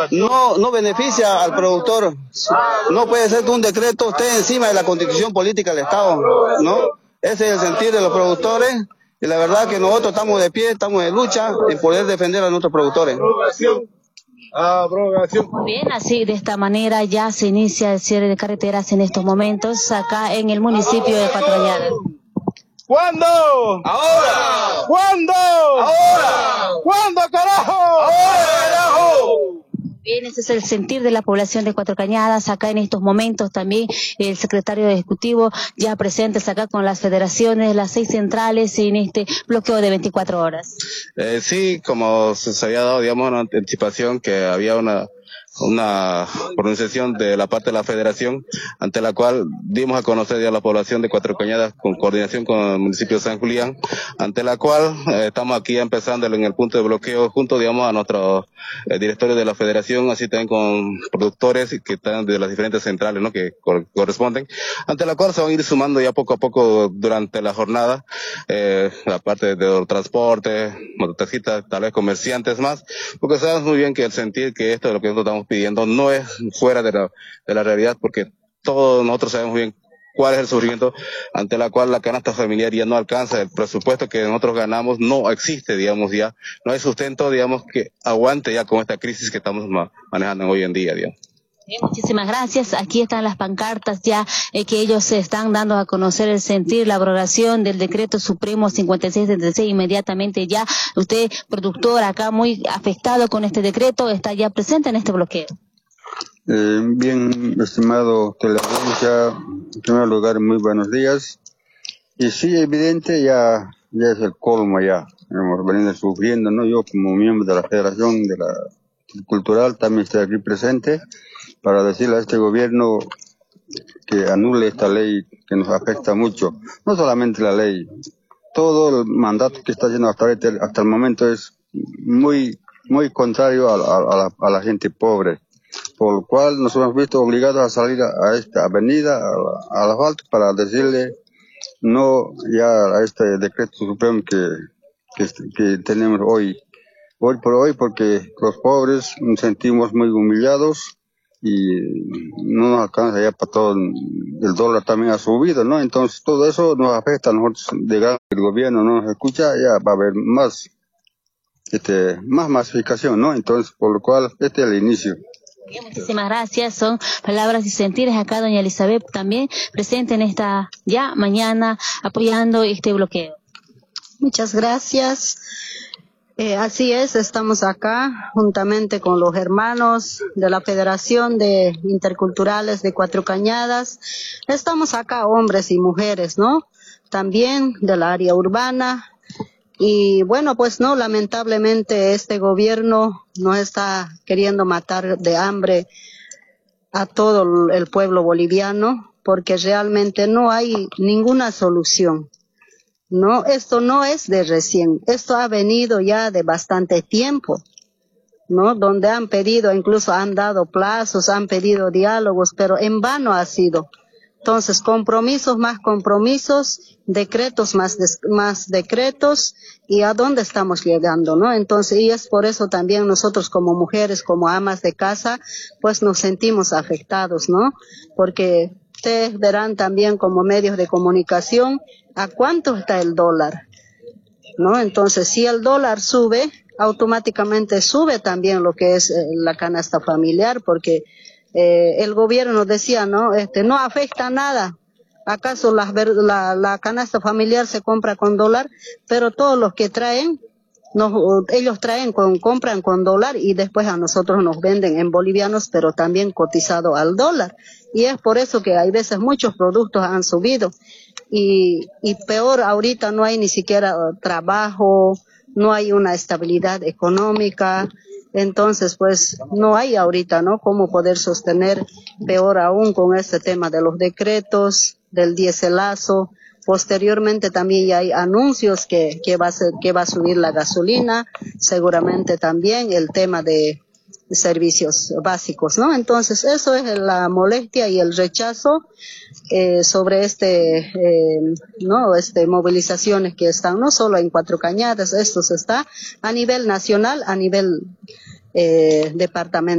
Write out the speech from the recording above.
no beneficia al productor. No puede ser que un decreto esté encima de la constitución política del Estado, ¿no? Ese es el sentir de los productores, y la verdad que nosotros estamos de pie, estamos de lucha en poder defender a nuestros productores. Muy bien, así de esta manera ya se inicia el cierre de carreteras en estos momentos acá en el municipio de Cuatro Cañadas. ¿Cuándo? ¡Ahora! ¿Cuándo? ¡Ahora! ¿Cuándo, carajo? ¡Ahora, carajo! Bien, ese es el sentir de la población de Cuatro Cañadas. Acá en estos momentos también el secretario ejecutivo ya presentes acá con las federaciones, las 6 centrales en este bloqueo de 24 horas. Sí, como se había dado, digamos, una anticipación que había una pronunciación de la parte de la federación, ante la cual dimos a conocer ya a la población de Cuatro Cañadas con coordinación con el municipio de San Julián, ante la cual estamos aquí empezando en el punto de bloqueo junto, digamos, a nuestros directores de la federación, así también con productores que están de las diferentes centrales, ¿no?, que corresponden, ante la cual se van a ir sumando ya poco a poco durante la jornada, la parte de transporte, mototaxistas, tal vez comerciantes más, porque sabemos muy bien que el sentir que esto es lo que nosotros estamos pidiendo no es fuera de la realidad, porque todos nosotros sabemos bien cuál es el sufrimiento ante la cual la canasta familiar ya no alcanza, el presupuesto que nosotros ganamos no existe, digamos, ya no hay sustento, digamos, que aguante ya con esta crisis que estamos manejando hoy en día, digamos. Bien, muchísimas gracias. Aquí están las pancartas ya que ellos se están dando a conocer el sentir, la abrogación del decreto supremo 5676. Inmediatamente ya usted, productor, acá muy afectado con este decreto, está ya presente en este bloqueo. Bien, estimado teleaudiencia, en primer lugar, muy buenos días. Y sí, evidente, ya es el colmo ya. Hemos venido sufriendo, ¿no? Yo como miembro de la Federación de la Cultural también estoy aquí presente para decirle a este gobierno que anule esta ley que nos afecta mucho. No solamente la ley, todo el mandato que está haciendo hasta el momento es muy contrario a la gente pobre, por lo cual nos hemos visto obligados a salir a esta avenida, al asfalto, para decirle no ya a este decreto supremo que tenemos hoy por hoy, porque los pobres nos sentimos muy humillados y no nos alcanza ya para todo. El dólar también ha subido, ¿no? Entonces todo eso nos afecta a nosotros. De el gobierno no nos escucha, ya va a haber más masificación, ¿no? Entonces, por lo cual este es el inicio. Bien, muchísimas gracias. Son palabras y sentires acá, doña Elizabeth, también presente en esta ya mañana apoyando este bloqueo. Muchas gracias. Así es, estamos acá juntamente con los hermanos de la Federación de Interculturales de Cuatro Cañadas. Estamos acá hombres y mujeres, ¿no? También de la área urbana. Y bueno, pues no, lamentablemente este gobierno nos está queriendo matar de hambre a todo el pueblo boliviano, porque realmente no hay ninguna solución. No, esto no es de recién, esto ha venido ya de bastante tiempo, ¿no? Donde han pedido, incluso han dado plazos, han pedido diálogos, pero en vano ha sido. Entonces, compromisos más compromisos, decretos más decretos, ¿y a dónde estamos llegando, no? Entonces, y es por eso también nosotros como mujeres, como amas de casa, pues nos sentimos afectados, ¿no? Porque ustedes verán también como medios de comunicación a cuánto está el dólar, ¿no? Entonces, si el dólar sube, automáticamente sube también lo que es la canasta familiar, porque el gobierno decía, ¿no? No afecta nada. ¿Acaso la canasta familiar se compra con dólar? Pero todos los que traen, ellos compran con dólar y después a nosotros nos venden en bolivianos, pero también cotizado al dólar. Y es por eso que hay veces muchos productos han subido. Y peor, ahorita no hay ni siquiera trabajo, no hay una estabilidad económica. Entonces, pues, no hay ahorita, ¿no?, cómo poder sostener, peor aún con este tema de los decretos, del diéselazo. Posteriormente también ya hay anuncios que va a subir la gasolina, seguramente también el tema de servicios básicos, ¿no? Entonces, eso es la molestia y el rechazo sobre movilizaciones que están no solo en Cuatro Cañadas, esto se está a nivel nacional, a nivel departamental.